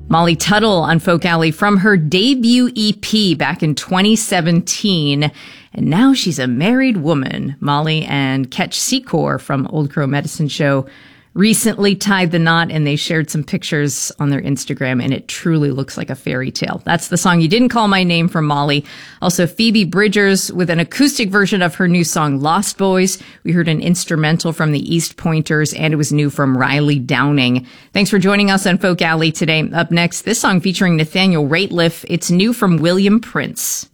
Molly Tuttle on Folk Alley from her debut EP back in 2017. And now she's a married woman. Molly and Ketch Secor from Old Crow Medicine Show recently tied the knot, and they shared some pictures on their Instagram, and it truly looks like a fairy tale. That's the song You Didn't Call My Name from Molly. Also, Phoebe Bridgers with an acoustic version of her new song Lost Boys. We heard an instrumental from the East Pointers, and it was new from Riley Downing. Thanks for joining us on Folk Alley today. Up next, this song featuring Nathaniel Rateliff. It's new from William Prince.